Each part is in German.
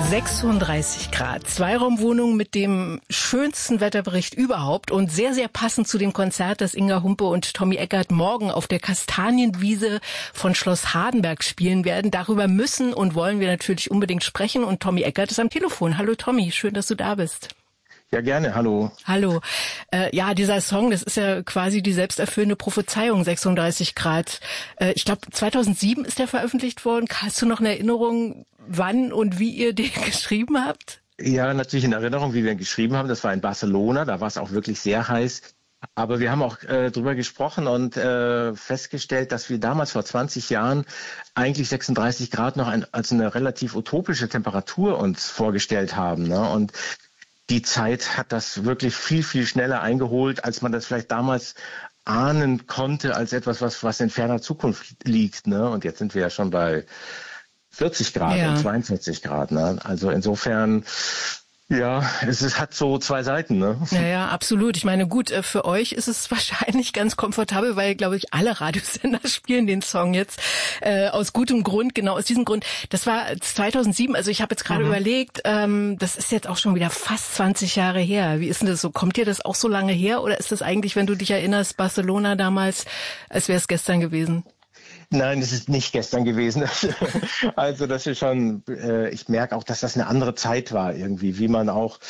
36 Grad, Zweiraumwohnung mit dem schönsten Wetterbericht überhaupt und sehr, sehr passend zu dem Konzert, das Inga Humpe und Tommy Eckert morgen auf der Kastanienwiese von Schloss Hardenberg spielen werden. Darüber müssen und wollen wir natürlich unbedingt sprechen und Tommy Eckert ist am Telefon. Hallo Tommy, schön, dass du da bist. Ja, gerne, hallo. Hallo. Ja, dieser Song, das ist ja quasi die selbsterfüllende Prophezeiung, 36 Grad. Ich glaube, 2007 ist der veröffentlicht worden. Hast du noch eine Erinnerung, wann und wie ihr den geschrieben habt? Ja, natürlich in Erinnerung, wie wir ihn geschrieben haben. Das war in Barcelona, da war es auch wirklich sehr heiß. Aber wir haben auch drüber gesprochen und festgestellt, dass wir damals vor 20 Jahren eigentlich 36 Grad noch als eine relativ utopische Temperatur uns vorgestellt haben, ne? Und die Zeit hat das wirklich viel, viel schneller eingeholt, als man das vielleicht damals ahnen konnte, als etwas, was in ferner Zukunft liegt, ne? Und jetzt sind wir ja schon bei 40 Grad und 42 Grad, ne? Also insofern, ja, hat so zwei Seiten, ne? Ja, absolut. Ich meine, gut, für euch ist es wahrscheinlich ganz komfortabel, weil, glaube ich, alle Radiosender spielen den Song jetzt aus gutem Grund, genau aus diesem Grund. Das war 2007, also ich habe jetzt gerade überlegt, das ist jetzt auch schon wieder fast 20 Jahre her. Wie ist denn das so? Kommt dir das auch so lange her oder ist das eigentlich, wenn du dich erinnerst, Barcelona damals, als wäre es gestern gewesen? Nein, es ist nicht gestern gewesen. Also das ist schon, ich merke auch, dass das eine andere Zeit war irgendwie, wie man auch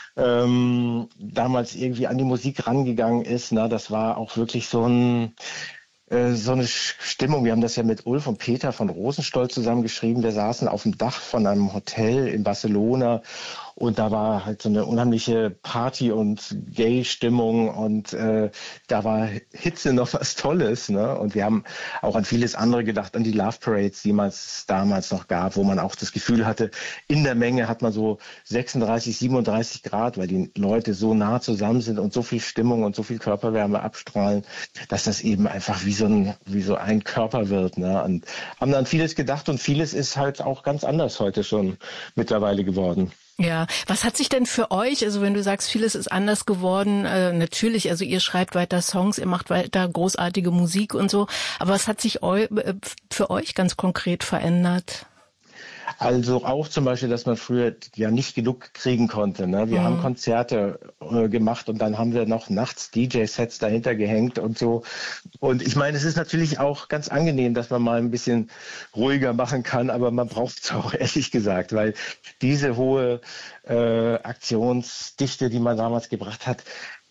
damals irgendwie an die Musik rangegangen ist. Na, das war auch wirklich so eine Stimmung. Wir haben das ja mit Ulf und Peter von Rosenstolz zusammengeschrieben. Wir saßen auf dem Dach von einem Hotel in Barcelona und da war halt so eine unheimliche Party- und Gay-Stimmung und da war Hitze noch was Tolles, ne? Und wir haben auch an vieles andere gedacht, an die Love Parades, die es damals noch gab, wo man auch das Gefühl hatte, in der Menge hat man so 36, 37 Grad, weil die Leute so nah zusammen sind und so viel Stimmung und so viel Körperwärme abstrahlen, dass das eben einfach wie so ein Körper wird, ne? Und haben dann vieles gedacht und vieles ist halt auch ganz anders heute schon mittlerweile geworden. Ja, was hat sich denn für euch, also wenn du sagst, vieles ist anders geworden, natürlich, also ihr schreibt weiter Songs, ihr macht weiter großartige Musik und so, aber was hat sich für euch ganz konkret verändert? Also auch zum Beispiel, dass man früher ja nicht genug kriegen konnte, ne? Wir haben Konzerte gemacht und dann haben wir noch nachts DJ-Sets dahinter gehängt und so. Und ich meine, es ist natürlich auch ganz angenehm, dass man mal ein bisschen ruhiger machen kann, aber man braucht es auch, ehrlich gesagt, weil diese hohe Aktionsdichte, die man damals gebracht hat,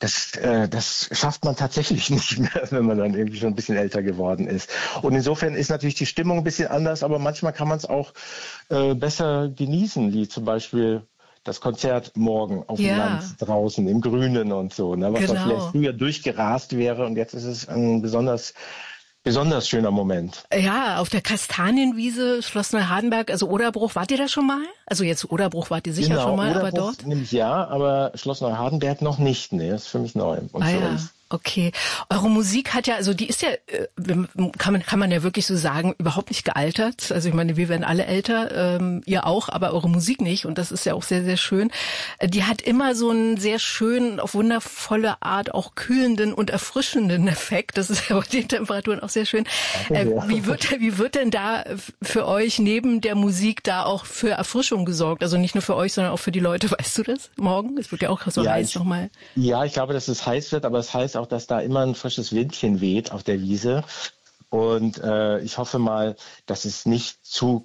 das schafft man tatsächlich nicht mehr, wenn man dann irgendwie schon ein bisschen älter geworden ist. Und insofern ist natürlich die Stimmung ein bisschen anders, aber manchmal kann man es auch besser genießen, wie zum Beispiel das Konzert morgen auf dem Land draußen im Grünen und so, ne, was man vielleicht früher durchgerast wäre und jetzt ist es ein besonders schöner Moment. Ja, auf der Kastanienwiese, Schloss Neuhardenberg, also Oderbruch, wart ihr da schon mal? Also jetzt Oderbruch wart ihr sicher schon mal, Oderbruch aber dort? Nämlich ja, aber Schloss Neuhardenberg noch nicht, ne, das ist für mich neu und für uns. Okay. Eure Musik hat ja, also die ist ja, kann man ja wirklich so sagen, überhaupt nicht gealtert. Also ich meine, wir werden alle älter, ihr auch, aber eure Musik nicht. Und das ist ja auch sehr, sehr schön. Die hat immer so einen sehr schönen, auf wundervolle Art auch kühlenden und erfrischenden Effekt. Das ist ja bei den Temperaturen auch sehr schön. Wie wird denn da für euch neben der Musik da auch für Erfrischung gesorgt? Also nicht nur für euch, sondern auch für die Leute. Weißt du das? Morgen? Es wird ja auch so heiß nochmal. Ja, ich glaube, dass es heiß wird, aber es heißt auch, dass da immer ein frisches Windchen weht auf der Wiese. Und ich hoffe mal, dass es nicht zu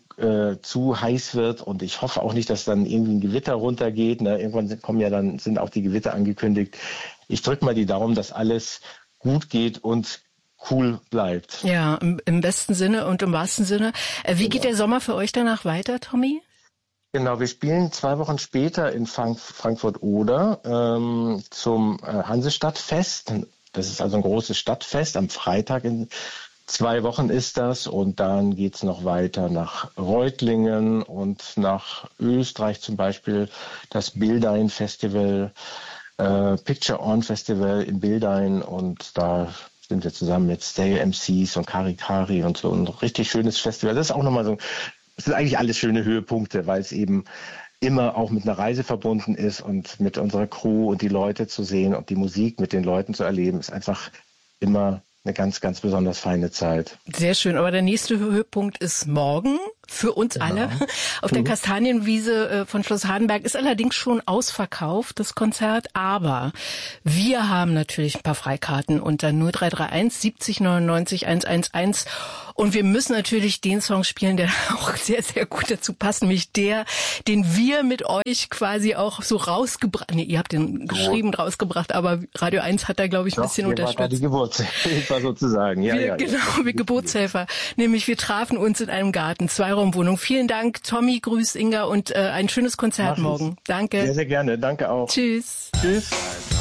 heiß wird. Und ich hoffe auch nicht, dass dann irgendwie ein Gewitter runtergeht. Ne? Irgendwann sind auch die Gewitter angekündigt. Ich drücke mal die Daumen, dass alles gut geht und cool bleibt. Ja, im besten Sinne und im wahrsten Sinne. Wie geht der Sommer für euch danach weiter, Tommy? Genau, wir spielen 2 Wochen später in Frankfurt-Oder zum Hansestadtfest. Das ist also ein großes Stadtfest. Am Freitag in 2 Wochen ist das. Und dann geht's noch weiter nach Reutlingen und nach Österreich zum Beispiel. Das Bildein Festival, Picture On Festival in Bildein. Und da sind wir zusammen mit Stay MCs und Kari Kari und so. Ein richtig schönes Festival. Das ist auch nochmal so. Es sind eigentlich alles schöne Höhepunkte, weil es eben immer auch mit einer Reise verbunden ist und mit unserer Crew und die Leute zu sehen und die Musik mit den Leuten zu erleben, ist einfach immer eine ganz, ganz besonders feine Zeit. Sehr schön. Aber der nächste Höhepunkt ist morgen. Für uns alle. Auf der Kastanienwiese von Schloss Hardenberg ist allerdings schon ausverkauft, das Konzert. Aber wir haben natürlich ein paar Freikarten unter 0331 70 99 111. Und wir müssen natürlich den Song spielen, der auch sehr, sehr gut dazu passt, nämlich der, den wir mit euch quasi auch so rausgebracht, nee, ihr habt den geschrieben rausgebracht, aber Radio 1 hat da, glaube ich, ein bisschen unterstützt. War die Geburtshelfer sozusagen. Genau, wir Geburtshelfer. Nämlich wir trafen uns in einem Garten, Zweiraumwohnung. Vielen Dank, Tommy, grüß Inga und ein schönes Konzert morgen. Danke. Sehr, sehr gerne. Danke auch. Tschüss. Tschüss.